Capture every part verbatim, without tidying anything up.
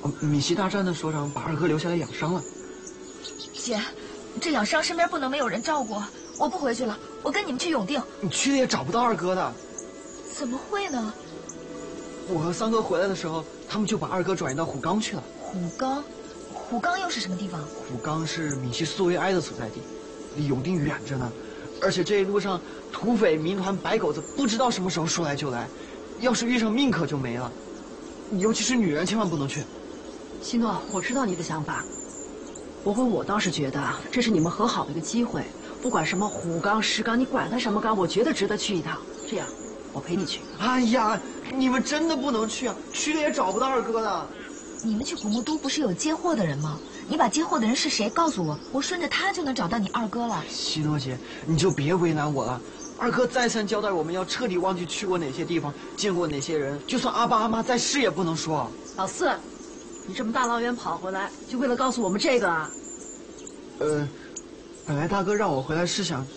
闽西大站的所长把二哥留下来养伤了。 姐，这养伤身边不能没有人照顾，我不回去了，我跟你们去永定。 你去了也找不到二哥的。 怎么会呢？ 我和三哥回来的时候，他们就把二哥转移到虎冈去了。 虎冈，虎冈又是什么地方？ 虎冈是闽西苏维埃的所在地，离永定远着呢。而且这一路上，土匪、民团、白狗子不知道什么时候说来就来，要是遇上命可就没了。尤其是女人，千万不能去。 希诺，我知道你的想法，不过我倒是觉得这是你们和好的一个机会。不管什么虎冈、石冈，你管它什么冈，我觉得值得去一趟。这样，我陪你去。 哎呀，你们真的不能去啊！去了也找不到二哥的。 你们去古木都不是有接货的人吗？你把接货的人是谁告诉我，我顺着他就能找到你二哥了。 希诺姐，你就别为难我了。二哥再三交代我们要彻底忘记去过哪些地方，见过哪些人，就算阿爸阿妈在世也不能说。 老四，你这么大老远跑回来，就为了告诉我们这个啊？ 呃，本来大哥让我回来是想……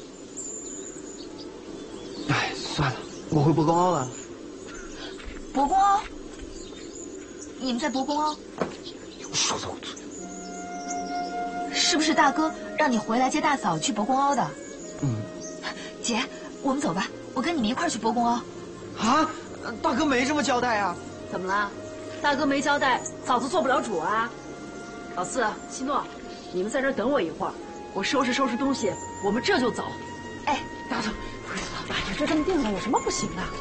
哎，算了，我回博公凹了。 博公凹？你们在博公凹？ 又说错嘴。 是不是大哥让你回来接大嫂去博公凹的？ 嗯。 姐，我们走吧，我跟你们一块儿去博公凹。 啊，大哥没这么交代啊！ 怎么了？大哥没交代，嫂子做不了主啊！老四、希诺，你们在这儿等我一会儿，我收拾收拾东西，我们这就走。 哎， 大头，哎呀，这这么定了，有什么不行的？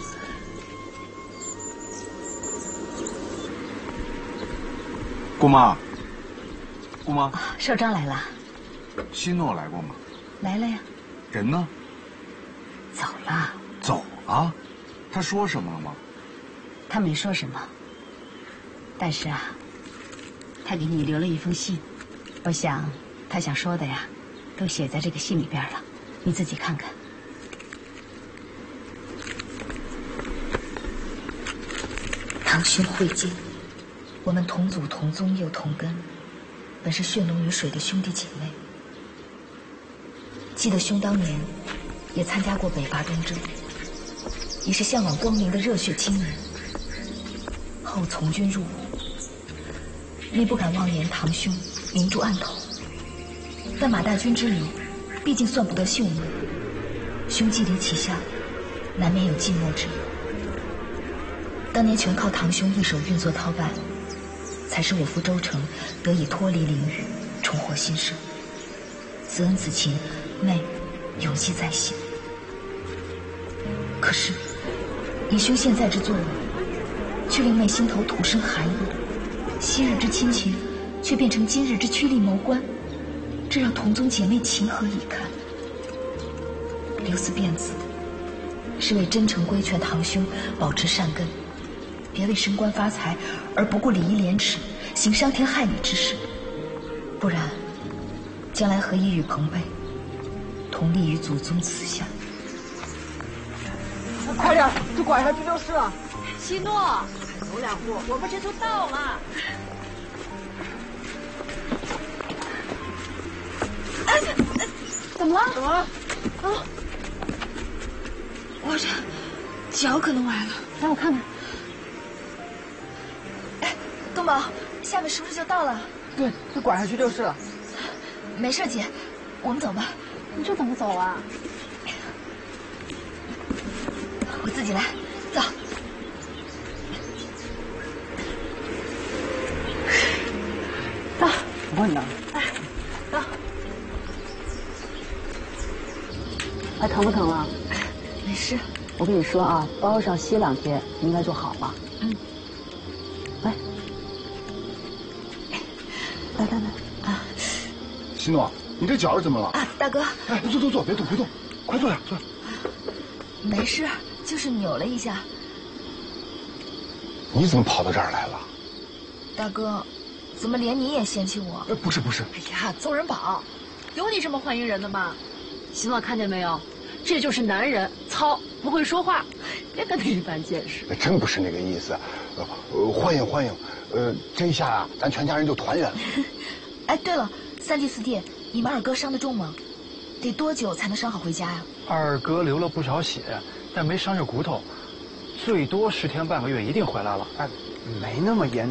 姑妈，姑妈， 啊，少张来了。 希诺来过吗？ 来了呀。 人呢？ 走了。 走了？他说什么了吗？ 他没说什么。但是啊，他给你留了一封信，我想他想说的呀，都写在这个信里边了，你自己看看。堂兄会见，我们同祖同宗又同根，本是血浓于水的兄弟姐妹。记得兄当年也参加过北伐东征，也是向往光明的热血青年。后从军入伍，你不敢妄言堂兄明珠案头，但马大军之旅毕竟算不得秀名，兄既离旗下，难免有寂寞之意。当年全靠堂兄一手运作逃办，才使我父周成得以脱离囹圄，重获新生。此恩此情，妹永记在心。可是以兄现在之作为，却令妹心头土生寒意，昔日之亲情却变成今日之趋利谋关，这让同宗姐妹情何以堪？留此辫子，是为真诚规劝堂兄保持善根，别为升官发财而不顾礼义廉耻，行伤天害理之事。不然，将来何以与朋辈同立于祖宗祠下？ 快点，就拐下去就是了。希诺，走两步，我们这就到了。 哎，怎么了？ 怎么了？ 啊！我这脚可能崴了， 让我看看。 哎，东宝，下面是不是就到了？ 对，就拐下去就是了。 没事，姐，我们走吧。 你这怎么走啊？ 我自己来，走。 走， 不会呢。 哎，走。还疼不疼了？ 没事。 我跟你说啊，包药上歇两天，应该就好了。 嗯。 来，来来来啊！ 希诺，你这脚是怎么了？ 啊，大哥。 哎，坐坐坐，别动别动，快坐下坐下。 没事，就是扭了一下。 你怎么跑到这儿来了？ 大哥，怎么连你也嫌弃我？ 哎，不是不是。 哎呀，邹仁宝，有你这么欢迎人的吗？希诺看见没有？这就是男人，糙，不会说话，别跟他一般见识。 真不是那个意思，呃，呃欢迎欢迎，呃，这一下啊，咱全家人就团圆了。 哎，对了，三弟四弟，你们二哥伤得重吗？得多久才能伤好回家呀？ 二哥流了不少血，但没伤着骨头，最多十天半个月一定回来了。 哎，没那么严